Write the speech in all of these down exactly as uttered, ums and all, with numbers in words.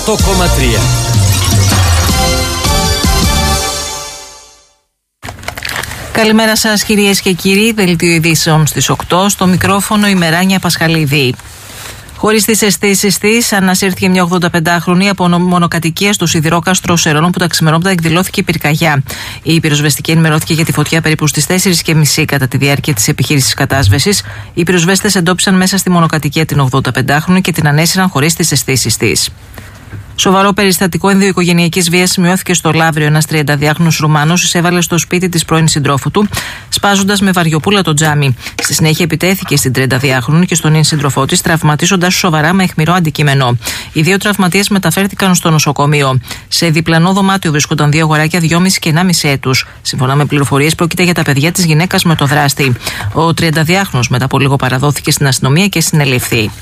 Το κόμμα τρία. Καλημέρα σας κυρίες και κύριοι, δελτίο ειδήσεων στις οκτώ, στο μικρόφωνο η Μεράνια Πασχαλίδη. Χωρίς τις αισθήσεις της, ανασύρθηκε μια ογδονταπεντάχρονη από μονοκατοικία στο σιδηρόκαστρο Σερώνων που τα ξημερώματα εκδηλώθηκε πυρκαγιά. Η πυροσβεστική ενημερώθηκε για τη φωτιά περίπου στις τέσσερις και μισή κατά τη διάρκεια της επιχείρησης κατάσβεσης. Οι πυροσβέστες εντόπισαν μέσα στη μονοκατοικία την ογδονταπεντάχρονη και την ανέσυραν χωρίς τις αισθήσεις της. Σοβαρό περιστατικό ενδοοικογενειακής βίας σημειώθηκε στο Λαύριο. Ένας τριανταδυάχρονος Ρουμάνος εισέβαλε στο σπίτι της πρώην συντρόφου του, σπάζοντας με βαριοπούλα το τζάμι. Στη συνέχεια επιτέθηκε στην τριανταδυάχρονη και στον νυν σύντροφό της, τραυματίζοντας σοβαρά με αιχμηρό αντικείμενο. Οι δύο τραυματίες μεταφέρθηκαν στο νοσοκομείο. Σε διπλανό δωμάτιο βρίσκονταν δύο αγοράκια δυόμισι και ενάμισι έτους. Σύμφωνα με πληροφορίες, πρόκειται για τα παιδιά της γυναίκας με το δράστη. Ο τριανταδυάχρονος μετά από λίγο παραδόθηκε στην αστυνομία και συνελήφθη.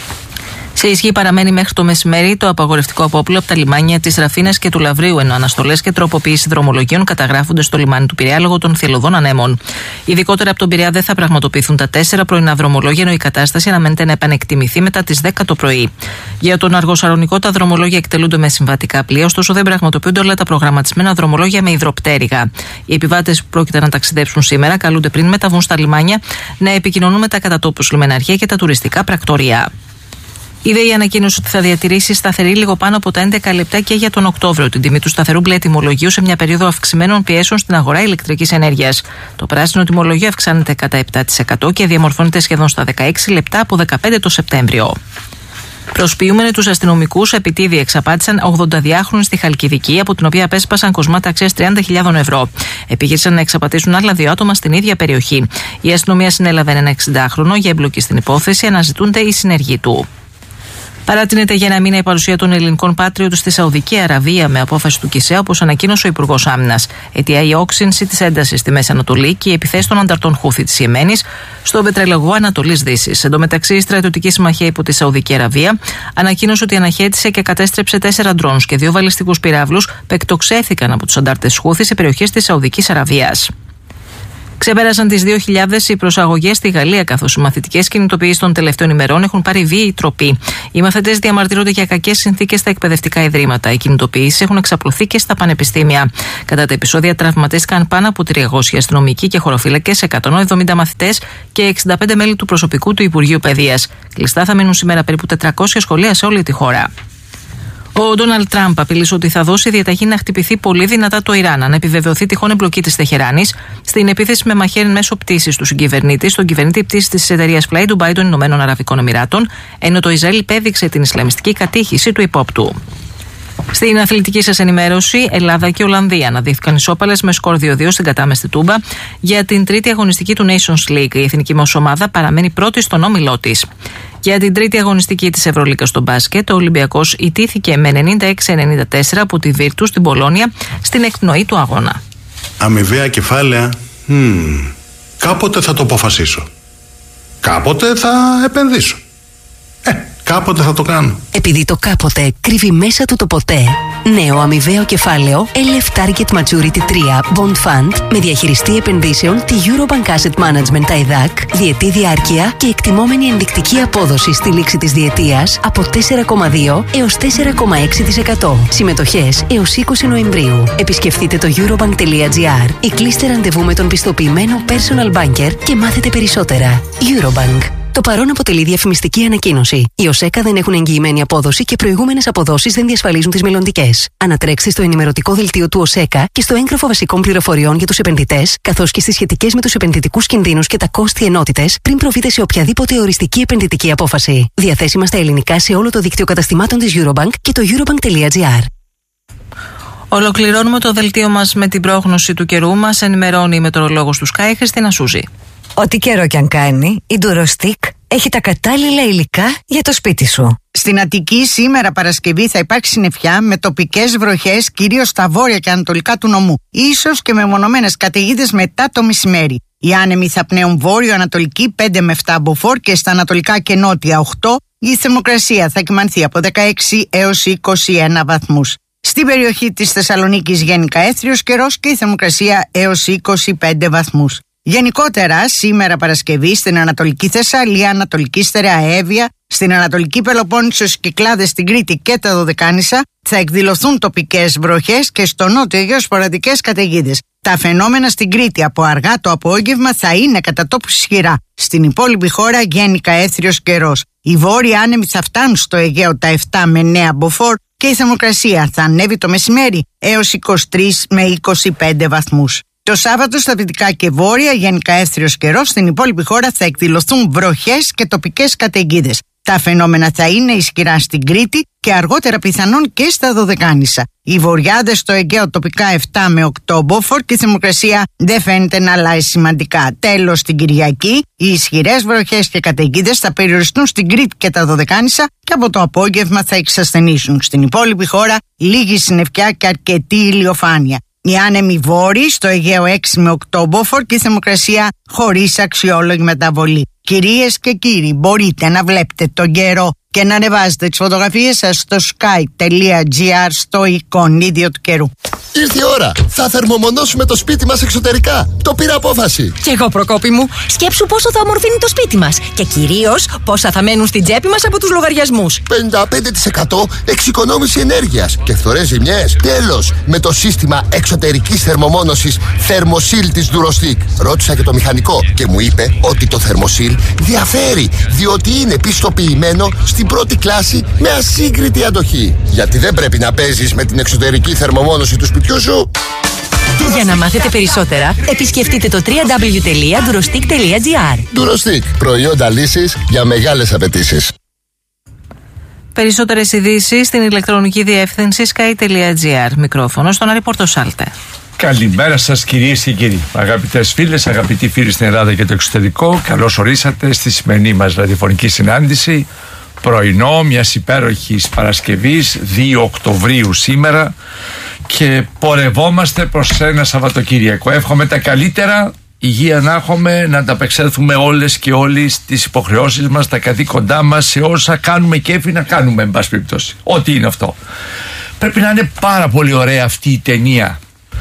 Σε ισχύ παραμένει μέχρι το μεσημέρι το απαγορευτικό απόπλαιο από τα λιμάνια της Ραφίνας και του Λαυρίου, ενώ αναστολές και τροποποίηση δρομολογίων καταγράφονται στο λιμάνι του Πειραιά λόγω των θελωδών ανέμων. Ειδικότερα από τον Πειραιά δεν θα πραγματοποιηθούν τα τέσσερα πρωινά δρομολόγια, ενώ η κατάσταση αναμένεται να επανεκτιμηθεί μετά τις δέκα το πρωί. Για τον Αργοσαλονικό, τα δρομολόγια εκτελούνται με συμβατικά πλοία, ωστόσο δεν πραγματοποιούνται όλα τα προγραμματισμένα δρομολόγια με υδροπτέρυγα. Οι επιβάτες που πρόκειται να ταξιδέψουν σήμερα καλούνται πριν μεταβούν στα λιμάνια να επικοινωνούν με τα κατατόπους λιμεναρχεία και τα τουριστικά πρακτορεία. Η ΔΕΗ ανακοίνωσε ότι θα διατηρήσει σταθερή λίγο πάνω από τα έντεκα λεπτά και για τον Οκτώβριο την τιμή του σταθερού μπλε τιμολογίου σε μια περίοδο αυξημένων πιέσεων στην αγορά ηλεκτρικής ενέργειας. Το πράσινο τιμολογίο αυξάνεται κατά επτά τοις εκατό και διαμορφώνεται σχεδόν στα δεκαέξι λεπτά από δεκαπέντε το Σεπτέμβριο. Προσποιούμενοι τους αστυνομικούς επιτίδη εξαπάτησαν ογδονταδυάχρονη στη Χαλκιδική, από την οποία απέσπασαν κοσμάτα αξίας τριάντα χιλιάδες ευρώ. Επιχείρησαν να εξαπατήσουν άλλα δύο άτομα στην ίδια περιοχή. Η αστυνομία συνέλαβε ένα εξηντάχρονο για εμπλοκή στην υπόθεση, αναζητούνται οι συνεργοί του. Παράτηνεται για ένα μήνα η παρουσία των ελληνικών πάτριων στη Σαουδική Αραβία με απόφαση του ΚΙΣΕΑ, όπως ανακοίνωσε ο Υπουργός Άμυνας. Αιτία η όξυνση της έντασης στη Μέση Ανατολή και οι επιθέσεις των ανταρτών Χούθη της Ιεμένης στο πετρελαγό Ανατολής Δύσης. Εν τω μεταξύ, η στρατιωτική συμμαχία υπό τη Σαουδική Αραβία ανακοίνωσε ότι αναχέτησε και κατέστρεψε τέσσερα ντρόνους και δύο βαλιστικούς πυράβλους που εκτοξεύθηκαν από τους αντάρτες Χούθη σε περιοχές της Σαουδικής Αραβίας. Ξεπέρασαν τις δύο χιλιάδες οι προσαγωγές στη Γαλλία, καθώς οι μαθητικές κινητοποιήσεις των τελευταίων ημερών έχουν πάρει βίαιη τροπή. Οι μαθητές διαμαρτύρονται για κακές συνθήκες στα εκπαιδευτικά ιδρύματα. Οι κινητοποιήσεις έχουν εξαπλωθεί και στα πανεπιστήμια. Κατά τα επεισόδια τραυματίστηκαν πάνω από τριακόσιοι αστυνομικοί και χωροφύλακες, εκατόν εβδομήντα μαθητές και εξήντα πέντε μέλη του προσωπικού του Υπουργείου Παιδείας. Κλειστά θα μείνουν σήμερα περίπου τετρακόσια σχολεία σε όλη τη χώρα. Ο Ντόναλντ Τραμπ απειλήσε ότι θα δώσει διαταγή να χτυπηθεί πολύ δυνατά το Ιράν, αν επιβεβαιωθεί τυχόν εμπλοκή της Τεχεράνης στην επίθεση με μαχαίρι μέσω πτήσης του συγκυβερνήτη στον κυβερνήτη πτήσης της εταιρείας Fly Dubai των Ηνωμένων Αραβικών Εμιράτων, ενώ το Ισραήλ υπέδειξε την ισλαμιστική κατήχηση του υπόπτου. Στην αθλητική σας ενημέρωση, Ελλάδα και Ολλανδία αναδείχθηκαν ισόπαλες με σκορ δύο δύο στην κατάμεστη Τούμπα για την τρίτη αγωνιστική του Nations League. Η εθνική μας ομάδα παραμένει πρώτη στον όμιλό της. Για την τρίτη αγωνιστική της Ευρωλίγκας στο μπάσκετ, ο Ολυμπιακός ιτήθηκε με ενενήντα έξι ενενήντα τέσσερα από τη Βίρτου στην Πολόνια στην εκπνοή του αγώνα. Αμοιβαία κεφάλαια, hmm, κάποτε θα το αποφασίσω. Κάποτε θα επενδύσω. Ε, κάποτε θα το κάνω. Επειδή το κάποτε κρύβει μέσα του το ποτέ. Νέο αμοιβαίο κεφάλαιο ελ εφ Target Maturity τρία Bond Fund με διαχειριστή επενδύσεων τη Eurobank Asset Management τα ΕΔΑΚ, διετή διάρκεια και εκτιμόμενη ενδεικτική απόδοση στη λήξη της διετίας από τέσσερα κόμμα δύο έως τέσσερα κόμμα έξι τοις εκατό. Συμμετοχές έως είκοσι Νοεμβρίου. Επισκεφτείτε το eurobank τελεία gr ή κλείστε ραντεβού με τον πιστοποιημένο personal banker και μάθετε περισσότερα. Eurobank. Το παρόν αποτελεί διαφημιστική ανακοίνωση. Οι ΟΣΕΚΑ δεν έχουν εγγυημένη απόδοση και προηγούμενες αποδόσεις δεν διασφαλίζουν τις μελλοντικές. Ανατρέξτε στο ενημερωτικό δελτίο του ΟΣΕΚΑ και στο έγγραφο βασικών πληροφοριών για τους επενδυτές, καθώς και στις σχετικές με τους επενδυτικούς κινδύνους και τα κόστη ενότητες, πριν προβείτε σε οποιαδήποτε οριστική επενδυτική απόφαση. Διαθέσιμα στα ελληνικά σε όλο το δίκτυο καταστημάτων της Eurobank και το eurobank τελεία gr. Ολοκληρώνουμε το δελτίο μας με την πρόγνωση του καιρού. Μας ενημερώνει η μετεωρολόγος του Sky, Χριστίνα Σούζη. Ό,τι καιρό κι αν κάνει, η Durostick έχει τα κατάλληλα υλικά για το σπίτι σου. Στην Αττική σήμερα Παρασκευή θα υπάρξει νεφιά με τοπικές βροχές κυρίως στα βόρεια και ανατολικά του νομού. Ίσως και με μονομένες καταιγίδες μετά το μεσημέρι. Οι άνεμοι θα πνέουν βόρειο-ανατολική πέντε με επτά μποφόρ και στα ανατολικά και νότια οκτώ. Η θερμοκρασία θα κυμανθεί από δεκαέξι έως είκοσι ένα βαθμούς. Στην περιοχή της Θεσσαλονίκης γενικά έθριος καιρός και η θερμοκρασία έως είκοσι πέντε βαθμούς. Γενικότερα, σήμερα Παρασκευή στην Ανατολική Θεσσαλία, Ανατολική Στερεά Εύβοια, Στην Ανατολική Πελοπόννησο, στις Κυκλάδες, στην Κρήτη και τα Δωδεκάνησα θα εκδηλωθούν τοπικές βροχές και στο νότιο Αιγαίο σποραδικές καταιγίδες. Τα φαινόμενα στην Κρήτη από αργά το απόγευμα θα είναι κατά τόπους ισχυρά. Στην υπόλοιπη χώρα γενικά έθριος καιρός. Οι βόρειοι άνεμοι θα φτάνουν στο Αιγαίο τα επτά με εννέα μποφόρ και η θερμοκρασία θα ανέβει το μεσημέρι έως είκοσι τρεις με είκοσι πέντε βαθμούς. Το Σάββατο στα δυτικά και βόρεια γενικά έθριος καιρός, στην υπόλοιπη χώρα θα εκδηλωθούν βροχές και τοπικές καταιγίδες. Τα φαινόμενα θα είναι ισχυρά στην Κρήτη και αργότερα πιθανόν και στα Δωδεκάνησα. Οι βορειάδες στο Αιγαίο τοπικά επτά με οκτώ μποφόρ και η θερμοκρασία δεν φαίνεται να αλλάζει σημαντικά. Τέλος, στην Κυριακή οι ισχυρές βροχές και καταιγίδες θα περιοριστούν στην Κρήτη και τα Δωδεκάνησα και από το απόγευμα θα εξασθενήσουν. Στην υπόλοιπη χώρα λίγη συννεφιά και αρκετή ηλιοφάνεια. Οι άνεμοι βόρειοι στο Αιγαίο έξι με οκτώ μποφόρ και η θερμοκρασία χωρίς αξιόλογη μεταβολή. Κυρίες και κύριοι, μπορείτε να βλέπετε τον καιρό και να ανεβάζετε τις φωτογραφίες σας στο sky τελεία gr στο εικονίδιο του καιρού. Ήρθε η ώρα. Θα θερμομονώσουμε το σπίτι μας εξωτερικά. Το πήρα απόφαση. Κι εγώ, Προκόπη μου. Σκέψου πόσο θα ομορφύνει το σπίτι μας. Και κυρίως πόσα θα μένουν στην τσέπη μας από τους λογαριασμούς. πενήντα πέντε τοις εκατό εξοικονόμηση ενέργειας και φθορές ζημιές. Τέλος, με το σύστημα εξωτερικής θερμομόνωσης Thermosil της Durostic. Ρώτησα και το μηχανικό και μου είπε ότι το Thermosil διαφέρει, διότι είναι πιστοποιημένο στην πρώτη κλάση με ασύγκριτη αντοχή. Γιατί δεν πρέπει να παίζεις με την εξωτερική θερμομόνωση του σπιτιού σου. Για να μάθετε περισσότερα, επισκεφτείτε το double-u double-u double-u τελεία durostic τελεία gr. Durostic, προϊόντα λύσης για μεγάλες απαιτήσεις. Περισσότερες ειδήσεις στην ηλεκτρονική διεύθυνση sky τελεία gr. Μικρόφωνο στον Άρη Πορτοσάλτε. Καλημέρα σας κυρίες και κύριοι. Αγαπητές φίλες, αγαπητοί φίλοι στην Ελλάδα και το εξωτερικό, καλώς ορίσατε στη σημερινή μας ραδιοφωνική συνάντηση. Πρωινό μιας υπέροχης Παρασκευής, δύο Οκτωβρίου σήμερα, και πορευόμαστε προς ένα Σαββατοκύριακο. Εύχομαι τα καλύτερα, υγεία να έχουμε, να ανταπεξέλθουμε όλες και όλοι στις υποχρεώσεις μας, τα καθήκοντά μας, σε όσα κάνουμε κέφι να κάνουμε, εν πάση περιπτώσει. Ό,τι είναι αυτό. Πρέπει να είναι πάρα πολύ ωραία αυτή η ταινία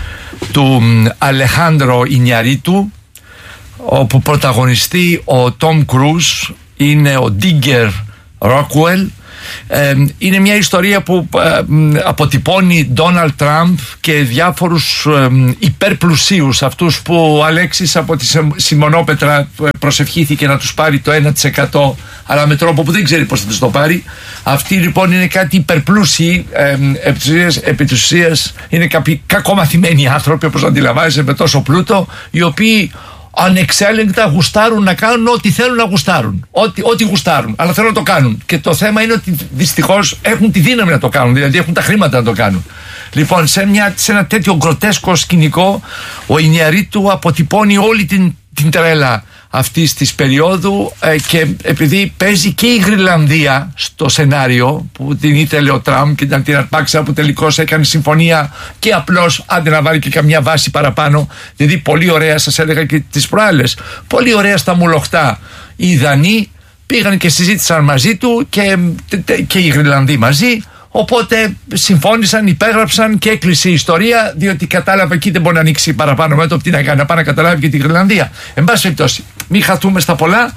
του Αλεχάνδρο Ινιαρίτου, όπου πρωταγωνιστεί ο Τόμ Κρούζ, είναι ο Ντίγκερ Ρόκουελ. Ε, είναι μια ιστορία που ε, αποτυπώνει Ντόναλντ Τραμπ και διάφορους ε, υπερπλουσίους, αυτούς που ο Αλέξης από τη Σιμονόπετρα προσευχήθηκε να τους πάρει το ένα τοις εκατό, αλλά με τρόπο που δεν ξέρει πώς θα τους το πάρει. Αυτοί λοιπόν είναι κάτι υπερπλούσιοι, ε, επί της ουσίας είναι κάποιοι κακομαθημένοι άνθρωποι, όπως αντιλαμβάνεσαι, με τόσο πλούτο, οι οποίοι ανεξέλεγκτα γουστάρουν να κάνουν ό,τι θέλουν να γουστάρουν. Ό,τι, ό,τι γουστάρουν. Αλλά θέλουν να το κάνουν. Και το θέμα είναι ότι δυστυχώς έχουν τη δύναμη να το κάνουν. Δηλαδή έχουν τα χρήματα να το κάνουν. Λοιπόν, σε, μια, σε ένα τέτοιο γκροτέσκο σκηνικό, ο Ινιαρίτου αποτυπώνει όλη την, την τρέλα αυτής της περίοδου, ε, και επειδή παίζει και η Γρυλανδία στο σενάριο που την ήθελε ο Τραμπ και ήταν την αρπάξα που τελικώς έκανε συμφωνία και απλώς άντε να βάλει και καμιά βάση παραπάνω, δηλαδή πολύ ωραία, σας έλεγα και τις προάλλες, πολύ ωραία στα μουλοχτά οι Δανείοι πήγαν και συζήτησαν μαζί του και, και οι Γρυλανδοί μαζί. Οπότε συμφώνησαν, υπέγραψαν και έκλεισε η ιστορία, διότι κατάλαβε εκεί δεν μπορεί να ανοίξει παραπάνω μέτωπο. Τι να κάνει, να πάει να καταλάβει και τη Γρυλανδία. Εν πάση περιπτώσει, μην χαθούμε στα πολλά.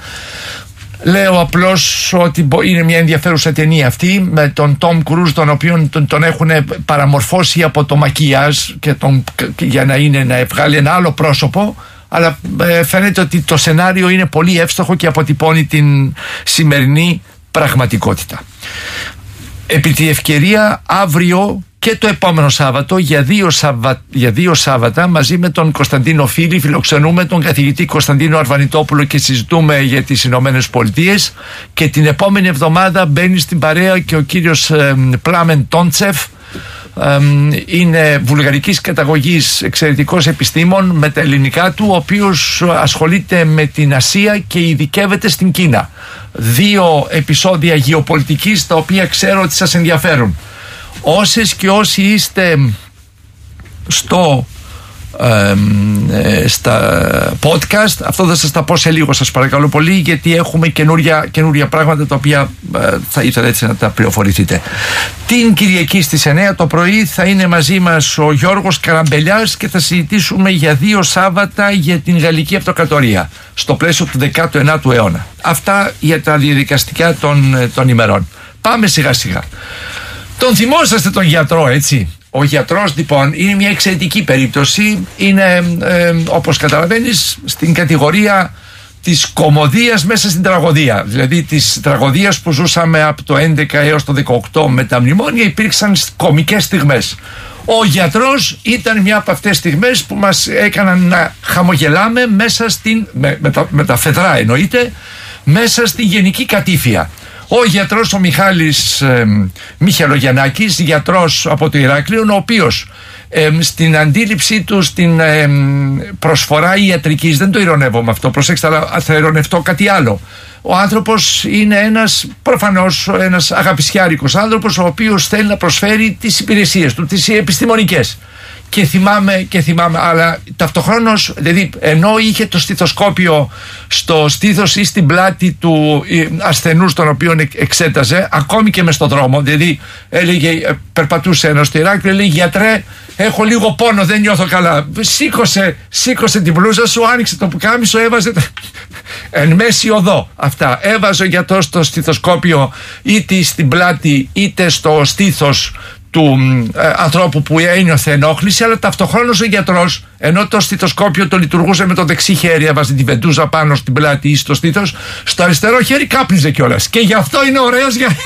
Λέω απλώς ότι είναι μια ενδιαφέρουσα ταινία αυτή με τον Τόμ Κρούζ, τον οποίο τον, τον έχουν παραμορφώσει από το μακιγιάζ και τον, για να, είναι, να βγάλει ένα άλλο πρόσωπο. Αλλά ε, φαίνεται ότι το σενάριο είναι πολύ εύστοχο και αποτυπώνει την σημερινή πραγματικότητα. Επί τη ευκαιρία, αύριο και το επόμενο Σάββατο, για δύο, Σαββα... για δύο Σάββατα, μαζί με τον Κωνσταντίνο Φίλη, φιλοξενούμε τον καθηγητή Κωνσταντίνο Αρβανιτόπουλο και συζητούμε για τις Ηνωμένες Πολιτείες. Και την επόμενη εβδομάδα μπαίνει στην παρέα και ο κύριος ε, Πλάμεν Τόντσεφ. Ε, είναι βουλγαρικής καταγωγής, εξαιρετικός επιστήμον με τα ελληνικά του, ο οποίος ασχολείται με την Ασία και ειδικεύεται στην Κίνα. Δύο επεισόδια γεωπολιτικής τα οποία ξέρω ότι σας ενδιαφέρουν. Όσες και όσοι είστε στο ε, ε, στα podcast. Αυτό θα σας τα πω σε λίγο, σας παρακαλώ πολύ, γιατί έχουμε καινούρια, καινούρια πράγματα τα οποία ε, θα ήθελα έτσι να τα πληροφορηθείτε. Την Κυριακή στις εννιά το πρωί θα είναι μαζί μας ο Γιώργος Καραμπελιάς και θα συζητήσουμε για δύο Σάββατα για την Γαλλική Αυτοκρατορία στο πλαίσιο του δέκατου ενάτου αιώνα. Αυτά για τα διαδικαστικά των, των ημερών. Πάμε σιγά σιγά. Τον θυμόσαστε τον γιατρό, έτσι? Ο γιατρός λοιπόν είναι μια εξαιρετική περίπτωση. Είναι ε, όπως καταλαβαίνεις στην κατηγορία της κωμωδίας μέσα στην τραγωδία. Δηλαδή της τραγωδίας που ζούσαμε από το έντεκα έως το δεκαοκτώ με τα μνημόνια, υπήρξαν κωμικές στιγμές. Ο γιατρός ήταν μια από αυτές τις στιγμές που μας έκαναν να χαμογελάμε μέσα στην, με, με, τα, με τα φεδρά εννοείται, μέσα στη γενική κατήφια. Ο γιατρός ο Μιχάλης ε, Μιχελογιαννάκης, γιατρός από το Ηράκλειο, ο οποίος ε, στην αντίληψή του στην ε, προσφορά ιατρικής, δεν το ειρωνεύομαι αυτό, προσέξτε, αλλά θα ειρωνευτώ κάτι άλλο. Ο άνθρωπος είναι ένας, προφανώς ένας αγαπησιάρικος άνθρωπος, ο οποίος θέλει να προσφέρει τις υπηρεσίες του, τις επιστημονικές. Και θυμάμαι, και θυμάμαι, αλλά ταυτοχρόνως, δηλαδή, ενώ είχε το στιθοσκόπιο στο στήθος ή στην πλάτη του ασθενούς τον οποίον εξέταζε, ακόμη και μες στον δρόμο, δηλαδή έλεγε, περπατούσε ένας στο Ηράκλειο, έλεγε, γιατρέ, έχω λίγο πόνο, δεν νιώθω καλά. Σήκωσε, σήκωσε την μπλούζα σου, άνοιξε το πουκάμισο, έβαζε εν μέση οδό. Αυτά. Έβαζε ο γιατρός στο στιθοσκόπιο είτε στην πλάτη είτε στο στήθος του ε, ανθρώπου που ένιωθε ενόχληση, αλλά ταυτοχρόνως ο γιατρός, ενώ το στιθοσκόπιο το λειτουργούσε με το δεξί χέρι, έβαζε τη βεντούζα πάνω στην πλάτη ή στο στήθος, στο αριστερό χέρι κάπνιζε κιόλας. Και γι' αυτό είναι ωραίος για...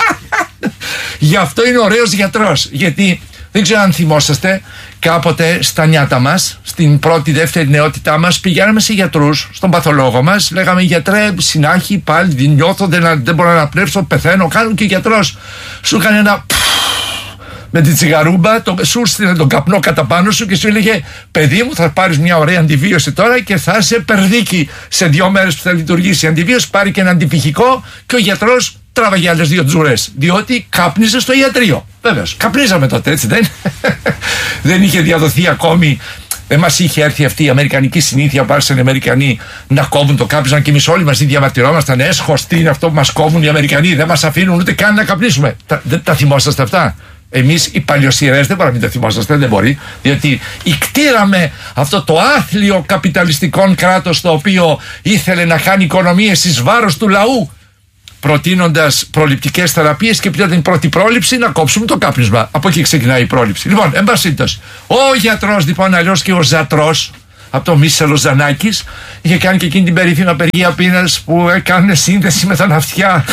γι' αυτό είναι ωραίος γιατρός. Γιατί δεν ξέρω αν θυμόσαστε, κάποτε στα νιάτα μας, στην πρώτη δεύτερη νεότητά μας, πηγαίναμε σε γιατρούς, στον παθολόγο μας, λέγαμε, γιατρέ, συνάχη, πάλι δεν νιώθω, δεν, δεν μπορώ να αναπνεύσω, πεθαίνω. Κάνουν και ο γιατρός σου έκανε ένα με τη τσιγαρούμπα, το, σου στείλε τον καπνό κατά πάνω σου και σου έλεγε, παιδί μου, θα πάρεις μια ωραία αντιβίωση τώρα και θα σε περδίκει σε δύο μέρες που θα λειτουργήσει η αντιβίωση. Πάρει και ένα αντιπυχικό και ο γιατρός τράβαγε άλλες δύο τζουρές, διότι κάπνιζε στο ιατρείο. Βέβαιως, καπνίζαμε τότε, έτσι δεν? Δεν είχε διαδοθεί ακόμη, δεν μας είχε έρθει αυτή η αμερικανική συνήθεια που άρχισαν οι Αμερικανοί να κόβουν το κάπνισμα και εμείς όλοι μαζί διαμαρτυρόμασταν, έσχος, τι είναι αυτό που μας κόβουν οι Αμερικανοί, δεν μας αφήνουν ούτε καν να καπνίσουμε. Τα, δεν τα θυμόσαστε αυτά? Εμείς οι παλιοσιερές δεν μπορούμε να μην τα θυμόσαστε, δεν μπορεί, διότι ικτήραμε αυτό το άθλιο καπιταλιστικό κράτος το οποίο ήθελε να κάνει οικονομίες εις βάρος του λαού, προτείνοντας προληπτικές θεραπείες, και ποια ήταν η πρώτη πρόληψη? Να κόψουμε το κάπνισμα. Από εκεί ξεκινάει η πρόληψη. Λοιπόν, εν πάση περιπτώσει, ο γιατρός, λοιπόν, αλλιώς και ο Ζατρός, από το Μίσελο Ζανάκης, είχε κάνει και εκείνη την περίφημη απεργία πείνας που έκανε σύνδεση με τα ναυτιά.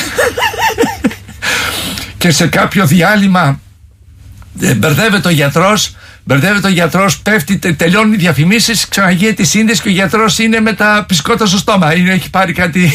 Και σε κάποιο διάλειμμα μπερδεύεται ο γιατρός, μπερδεύεται ο γιατρός, πέφτει, τελειώνουν οι διαφημίσεις, ξαναγίνεται η σύνδεση και ο γιατρός είναι με τα πισκότα στο στόμα. Είναι, έχει πάρει κάτι.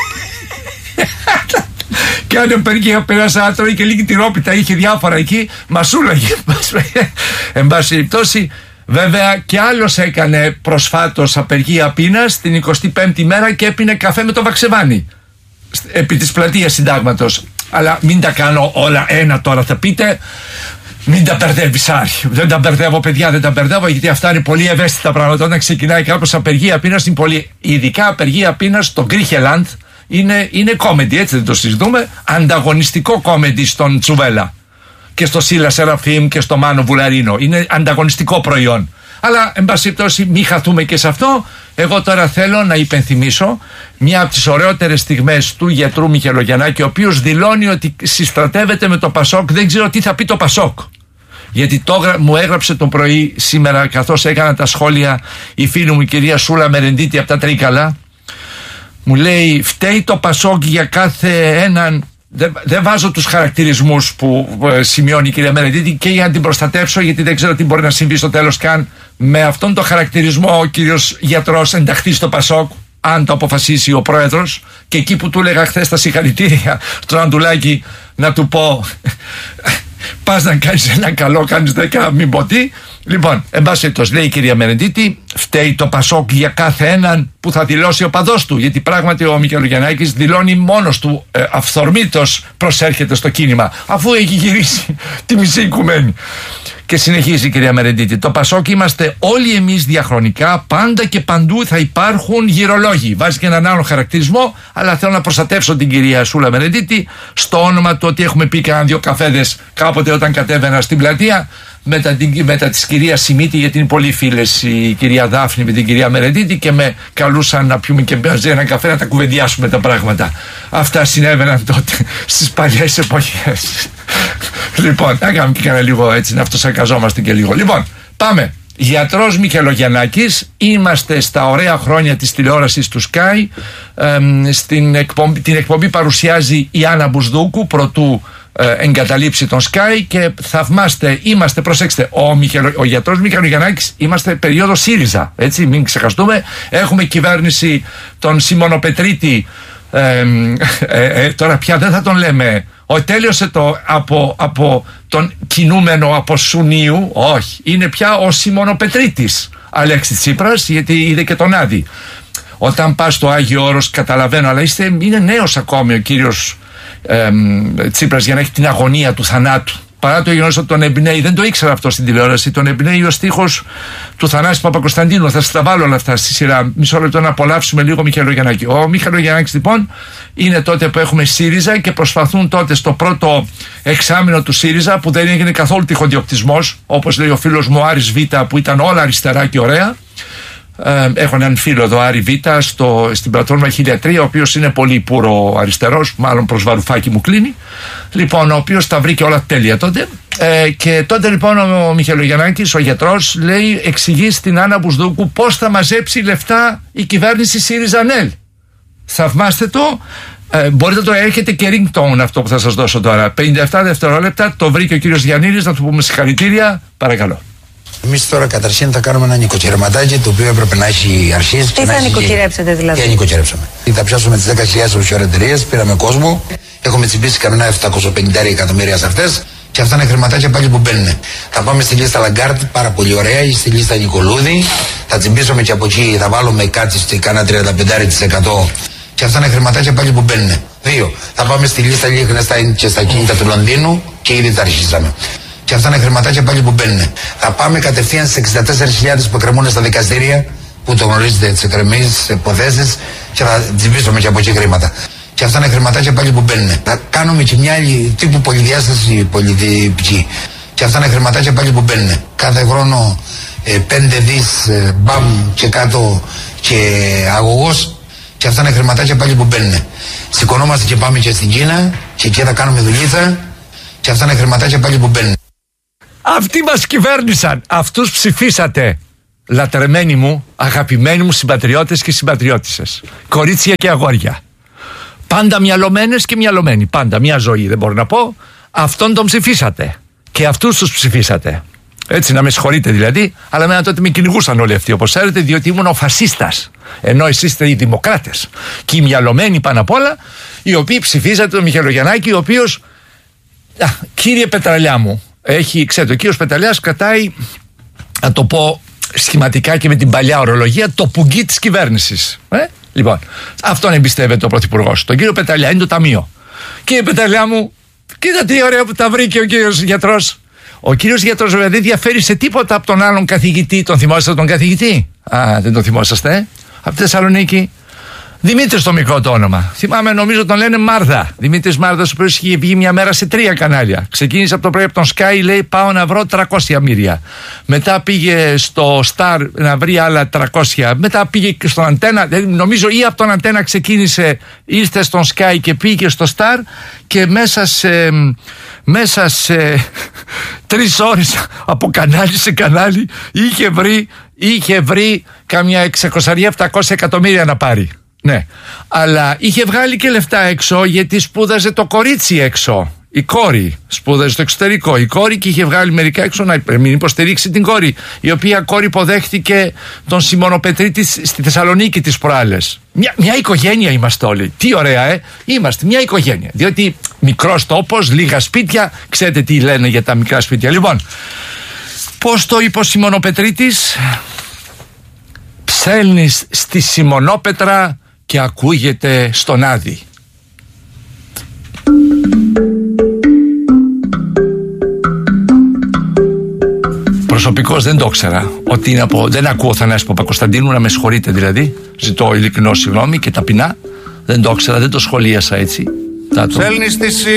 Κάνει απεργία, πέρασε άτρωγε και λίγη τυρόπιτα, είχε διάφορα εκεί, μασούλαγε. Εν πάση περιπτώσει, βέβαια και άλλος έκανε προσφάτως απεργία πείνας την εικοστή πέμπτη μέρα και έπινε καφέ με το Βαξεβάνι επί της πλατείας Συντάγματος. Αλλά μην τα κάνω όλα ένα τώρα, θα πείτε. Μην τα μπερδεύεις, Άρη. Δεν τα μπερδεύω, παιδιά, δεν τα μπερδεύω, γιατί αυτά είναι πολύ ευαίσθητα πράγματα. Όταν ξεκινάει κάπως απεργία πείνας, είναι πολύ. Ειδικά απεργία πείνας στο Γκρίχελαντ είναι, είναι comedy, έτσι δεν το συζητούμε. Ανταγωνιστικό comedy στον Τσουβέλα και στο Σίλα Σεραφείμ και στο Μάνο Βουλαρίνο. Είναι ανταγωνιστικό προϊόν. Αλλά, εν πάση περιπτώσει, μην χαθούμε και σε αυτό. Εγώ τώρα θέλω να υπενθυμίσω μια από τις ωραιότερες στιγμές του γιατρού Μιχελογιαννάκη, ο οποίος δηλώνει ότι συστρατεύεται με το Πασόκ. Δεν ξέρω τι θα πει το Πασόκ. Γιατί το, μου έγραψε το πρωί σήμερα, καθώς έκανα τα σχόλια, η φίλη μου η κυρία Σούλα Μερεντίτη από τα Τρίκαλα. Μου λέει, φταίει το Πασόκ για κάθε έναν. Δεν, δεν βάζω τους χαρακτηρισμούς που ε, σημειώνει η κυρία Μερεντίτη, και για να την προστατεύσω, γιατί δεν ξέρω τι μπορεί να συμβεί στο τέλος καν. Με αυτόν τον χαρακτηρισμό ο κύριος γιατρός ενταχθεί στο Πασόκ, αν το αποφασίσει ο πρόεδρος. Και εκεί που του έλεγα χθες τα συγχαρητήρια στον Αντουλάκη, να του πω, πας να κάνεις ένα καλό, κάνεις δέκα, μην πω τι. Λοιπόν, εν πάση περιπτώσει, λέει η κυρία Μερεντίτη, φταίει το Πασόκ για κάθε έναν που θα δηλώσει ο παδός του. Γιατί πράγματι ο Μιχελογιαννάκης δηλώνει μόνος του, ε, αυθορμήτως προσέρχεται στο κίνημα, αφού έχει γυρίσει τη μισή οικουμένη. Και συνεχίζει η κυρία Μερεντίτη. Το Πασόκ είμαστε όλοι εμείς διαχρονικά, πάντα και παντού θα υπάρχουν γυρολόγοι. Βάζει και έναν άλλο χαρακτηρισμό, αλλά θέλω να προστατεύσω την κυρία Σούλα Μερεντίτη στο όνομα του ότι έχουμε πει κανένα δύο καφέδες κάποτε όταν κατέβαινα στην πλατεία. Μετά, την, μετά της κυρίας Σιμίτη, γιατί είναι πολύ φίλες η κυρία Δάφνη με την κυρία Μερεντίτη και με καλούσαν να πιούμε και μαζί έναν καφέ να τα κουβεντιάσουμε τα πράγματα. Αυτά συνέβαιναν τότε στις παλιές εποχές. Λοιπόν, να κάνουμε και κανένα λίγο έτσι, να αυτοσαρκαζόμαστε και λίγο. Λοιπόν, πάμε. Γιατρός Μιχελογιαννάκης, είμαστε στα ωραία χρόνια της τηλεόρασης του Sky. Ε, στην εκπομπή, την εκπομπή παρουσιάζει η Άννα Μπουσδούκου, πρωτού ε, εγκαταλείψει τον Sky, και θαυμάστε, είμαστε, προσέξτε, ο, Μιχελο, ο γιατρός Μιχελογιαννάκης, είμαστε περίοδο ΣΥΡΙΖΑ, έτσι, μην ξεχαστούμε. Έχουμε κυβέρνηση τον Σιμωνοπετρίτη, ε, ε, ε, τώρα πια δεν θα τον λέμε, ο, τέλειωσε το από, από τον κινούμενο από Σουνίου, όχι, είναι πια ο Σιμωνοπετρίτης Αλέξης Τσίπρας, γιατί είδε και τον Άδη. Όταν πας στο Άγιο Όρος, καταλαβαίνω, αλλά είστε, είναι νέος ακόμη ο κύριος ε, Τσίπρας για να έχει την αγωνία του θανάτου. Παρά το γεγονός ότι τον εμπνέει, δεν το ήξερα αυτό στην τηλεόραση, τον εμπνέει ο στίχος του Θανάση Παπακοσταντίνου. Θα σας τα βάλω όλα αυτά στη σειρά. Μισό λεπτό να απολαύσουμε λίγο Μιχελογιαννάκη. Ο Μιχελογιαννάκης λοιπόν είναι τότε που έχουμε ΣΥΡΙΖΑ και προσπαθούν τότε στο πρώτο εξάμηνο του ΣΥΡΙΖΑ, που δεν έγινε καθόλου τυχοδιοκτισμός, όπως λέει ο φίλος μου Άρης Β, που ήταν όλα αριστερά και ωραία. Ε, έχω έναν φίλο εδώ, Άρη Β, στο, στην πλατφόρμα χίλια τρία, ο οποίος είναι πολύ πουρο αριστερός, μάλλον προς Βαρουφάκη μου κλείνει. Λοιπόν, ο οποίος τα βρήκε όλα τέλεια τότε. Ε, και τότε λοιπόν ο Μιχελογιαννάκης, ο γιατρός, λέει, εξηγεί στην Άννα Μπουσδούκου πώς θα μαζέψει λεφτά η κυβέρνηση ΣΥΡΙΖΑ-ΝΕΛ. Θαυμάστε το. Ε, μπορείτε το έχετε και ringtone αυτό που θα σας δώσω τώρα. πενήντα επτά δευτερόλεπτα, το βρήκε ο κύριος Γιαννίδης, να του πούμε συγχαρητήρια. Παρακαλώ. Εμείς τώρα καταρχήν θα κάνουμε ένα νοικοκυρεματάκι, το οποίο έπρεπε να έχει αρχίσει. Τι θα νοικοκυρέψετε δηλαδή? Τι νοικοκυρέψαμε. Θα πιάσουμε τις δέκα χιλιάδες offshore εταιρείες, πήραμε κόσμο, έχουμε τσιμπήσει κανένα επτακόσια πενήντα εκατομμύρια σε αυτές, και αυτά είναι χρηματάκια πάλι που μπαίνουν. Θα πάμε στη λίστα Λαγκάρτ, πάρα πολύ ωραία, ή στη λίστα Νικολούδη, θα τσιμπήσουμε και από εκεί, θα βάλουμε κάτι στη κάνα τριάντα πέντε τοις εκατό, και αυτά είναι χρηματάκια πάλι που μπαίνουν. Δύο, θα πάμε στη λίστα Liechtenstein και στα κίνητα του Λονδίνου, και ήδη τα αρχίσαμε. Και αυτά είναι χρηματάκια πάλι που μπαίνουν. Θα πάμε κατευθείαν στις εξήντα τέσσερις χιλιάδες που εκκρεμούν στα δικαστήρια, που το γνωρίζετε, τις εκκρεμείς υποθέσεις, και θα τσιμπήσουμε και από εκεί χρήματα. Και αυτά είναι χρηματάκια πάλι που μπαίνουν. Θα κάνουμε και μια άλλη τύπου πολυδιάσταση πολιτική. Και αυτά είναι χρηματάκια πάλι που μπαίνουν. Κάθε χρόνο ε, πέντε δις ε, μπαμ και κάτω και αγωγός. Και αυτά είναι χρηματάκια πάλι που μπαίνουν. Σηκωνόμαστε και πάμε και στην Κίνα, και εκεί θα κάνουμε δουλίτσα. Και αυτά είναι χρηματάκια πάλι που μπαίνουν. Αυτοί μας κυβέρνησαν, αυτούς ψηφίσατε. Λατρεμένοι μου, αγαπημένοι μου συμπατριώτες και συμπατριώτισσες, κορίτσια και αγόρια, πάντα μυαλωμένες και μυαλωμένοι, πάντα μια ζωή δεν μπορώ να πω. Αυτόν τον ψηφίσατε και αυτούς τους ψηφίσατε. Έτσι, να με συγχωρείτε δηλαδή, αλλά εμένα τότε με κυνηγούσαν όλοι αυτοί, όπως ξέρετε, διότι ήμουν ο φασίστας, ενώ εσείς είστε οι δημοκράτες και οι μυαλωμένοι πάνω απ' όλα, οι οποίοι ψηφίσατε τον Μιχελογιαννάκη, ο οποίος, α, κύριε Πετραλιά μου, έχει, ξέρετε, ο κύριος Πετραλιάς κρατάει, να το πω σχηματικά και με την παλιά ορολογία, το πουγγί της κυβέρνησης. Ε? Λοιπόν, αυτόν εμπιστεύεται ο πρωθυπουργός. Τον κύριο Πετραλιά, είναι το ταμείο. Κύριε Πετραλιά μου, κοίτα τι ωραία που τα βρήκε ο κύριος γιατρός. Ο κύριος γιατρός βέβαια δεν διαφέρει σε τίποτα από τον άλλον καθηγητή. Τον θυμόσαστε τον καθηγητή? Α, δεν τον θυμόσαστε, ε? Από τη Θεσσαλονίκη. Δημήτρης το μικρό το όνομα. Θυμάμαι, νομίζω τον λένε Μάρδα. Δημήτρης Μάρδας, ο οποίος είχε βγει μια μέρα σε τρία κανάλια. Ξεκίνησε από το πρωί από τον Sky, λέει πάω να βρω τριακόσια μοίρια. Μετά πήγε στο Star να βρει άλλα τριακόσια. Μετά πήγε και στον Αντένα. Νομίζω ή από τον Αντένα ξεκίνησε, ήρθε στον Sky και πήγε στο Star, και μέσα σε, μέσα σε τρεις ώρες από κανάλι σε κανάλι είχε βρει, είχε βρει καμιά εξακόσια επτακόσια εκατομμύρια να πάρει. Ναι, αλλά είχε βγάλει και λεφτά έξω, γιατί σπούδαζε το κορίτσι έξω. Η κόρη σπούδαζε στο εξωτερικό. Η κόρη, και είχε βγάλει μερικά έξω να μην υποστηρίξει την κόρη, η οποία κόρη υποδέχτηκε τον Σιμωνοπετρίτη στη Θεσσαλονίκη τις προάλλες. Μια, μια οικογένεια είμαστε όλοι. Τι ωραία, ε! Είμαστε μια οικογένεια. Διότι μικρός τόπος, λίγα σπίτια, ξέρετε τι λένε για τα μικρά σπίτια. Λοιπόν, πώς το είπε ο Σιμωνοπετρίτης? Ψέλνεις στη Σιμωνόπετρα και ακούγεται στον Άδη. προσωπικός δεν το ήξερα. Ότι είναι από, δεν ακούω Θανάση Παπακοσταντίνου, να με συγχωρείτε δηλαδή. Ζητώ ειλικρινό συγγνώμη και ταπεινά. Δεν το ήξερα, δεν το σχολίασα έτσι. Στέλνεις τη